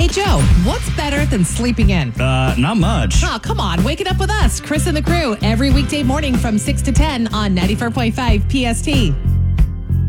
Hey, Joe, what's better than sleeping in? Not much. Oh, come on. Wake it up with us, Chris and the crew, every weekday morning from 6 to 10 on 94.5 PST.